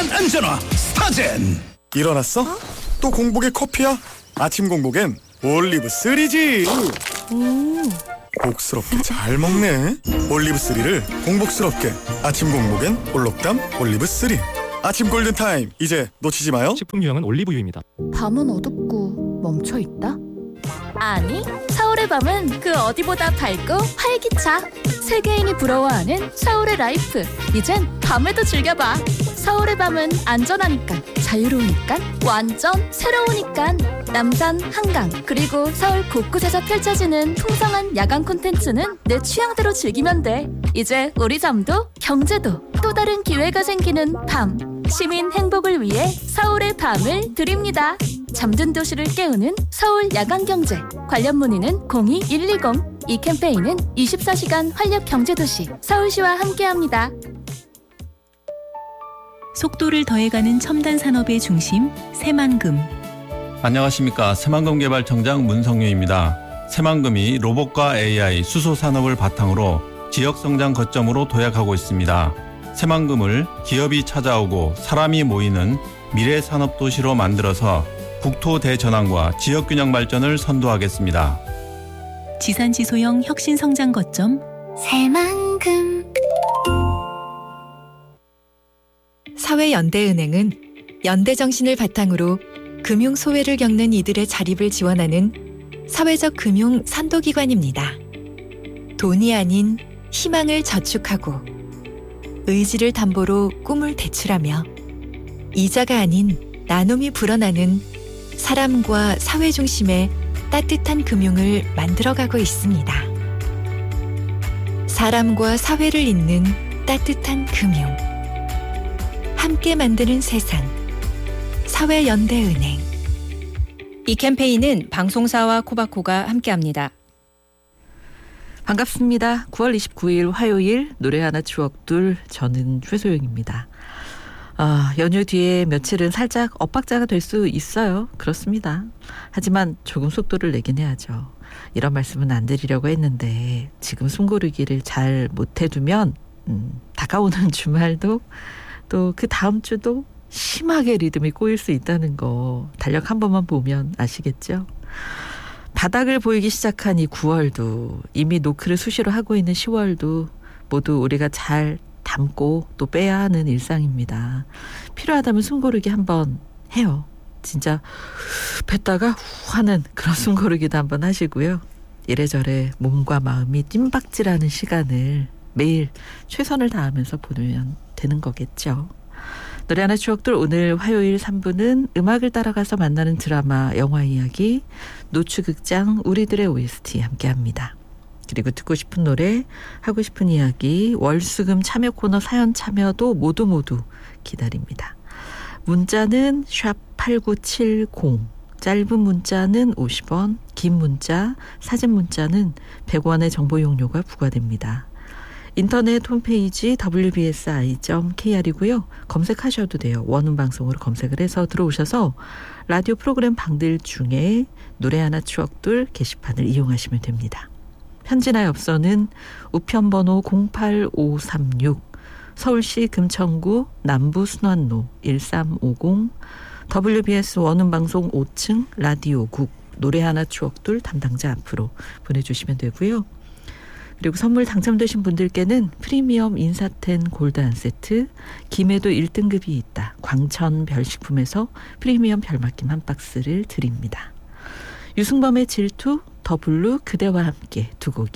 편안한 안전화 스타젠. 일어났어? 또 공복에 커피야? 아침 공복엔 올리브 3지. 복스럽게 잘 먹네. 올리브 3를 공복스럽게. 아침 공복엔 올록담 올리브 3. 아침 골든타임, 이제 놓치지 마요. 식품 유형은 올리브유입니다. 밤은 어둡고 멈춰있다? 아니, 서울의 밤은 그 어디보다 밝고 활기차. 세계인이 부러워하는 서울의 라이프. 이젠 밤에도 즐겨봐. 서울의 밤은 안전하니까, 자유로우니까, 완전 새로우니까. 남산, 한강, 그리고 서울 곳곳에서 펼쳐지는 풍성한 야간 콘텐츠는 내 취향대로 즐기면 돼. 이제 우리 삶도 경제도 또 다른 기회가 생기는 밤. 시민 행복을 위해 서울의 밤을 드립니다. 잠든 도시를 깨우는 서울 야간경제. 관련 문의는 02-120. 이 캠페인은 24시간 활력경제도시 서울시와 함께합니다. 속도를 더해가는 첨단 산업의 중심 새만금. 안녕하십니까. 새만금개발청장 문성유입니다. 새만금이 로봇과 AI, 수소산업을 바탕으로 지역성장 거점으로 도약하고 있습니다. 새만금을 기업이 찾아오고 사람이 모이는 미래산업도시로 만들어서 국토 대전환과 지역균형 발전을 선도하겠습니다. 지산지소형 혁신성장 거점 새만금. 사회연대은행은 연대정신을 바탕으로 금융 소외를 겪는 이들의 자립을 지원하는 사회적 금융 선도기관입니다. 돈이 아닌 희망을 저축하고 의지를 담보로 꿈을 대출하며 이자가 아닌 나눔이 불어나는 사람과 사회 중심의 따뜻한 금융을 만들어가고 있습니다. 사람과 사회를 잇는 따뜻한 금융. 함께 만드는 세상. 사회연대은행. 이 캠페인은 방송사와 코바코가 함께합니다. 반갑습니다. 9월 29일 화요일 노래 하나 추억둘, 저는 최소영입니다. 연휴 뒤에 며칠은 살짝 엇박자가 될 수 있어요. 그렇습니다. 하지만 조금 속도를 내긴 해야죠. 이런 말씀은 안 드리려고 했는데 지금 숨고르기를 잘 못해두면 다가오는 주말도 또 그 다음 주도 심하게 리듬이 꼬일 수 있다는 거 달력 한 번만 보면 아시겠죠? 바닥을 보이기 시작한 이 9월도, 이미 노크를 수시로 하고 있는 10월도 모두 우리가 잘 담고 또 빼야 하는 일상입니다. 필요하다면 숨고르기 한번 해요. 진짜 뱉다가 후 하는 그런 숨고르기도 한번 하시고요. 이래저래 몸과 마음이 뜀박질하는 시간을 매일 최선을 다하면서 보내면 되는 거겠죠. 노래 하나 추억들, 오늘 화요일 3부는 음악을 따라가서 만나는 드라마, 영화 이야기, 노추극장 우리들의 OST 함께합니다. 그리고 듣고 싶은 노래, 하고 싶은 이야기, 월수금 참여 코너 사연 참여도 모두 기다립니다. 문자는 샵8970, 짧은 문자는 50원, 긴 문자, 사진 문자는 100원의 정보 용료가 부과됩니다. 인터넷 홈페이지 wbsi.kr이고요. 검색하셔도 돼요. 원음방송으로 검색을 해서 들어오셔서 라디오 프로그램 방들 중에 노래 하나 추억들 게시판을 이용하시면 됩니다. 편지나 엽서는 우편번호 08536, 서울시 금천구 남부순환로 1350, WBS 원음방송 5층 라디오국 노래 하나 추억들 담당자 앞으로 보내주시면 되고요. 그리고 선물 당첨되신 분들께는 프리미엄 인사텐 골드 한 세트, 김해도 1등급이 있다 광천 별식품에서 프리미엄 별맛김 한 박스를 드립니다. 유승범의 질투, 더 블루, 그대와 함께 두 곡이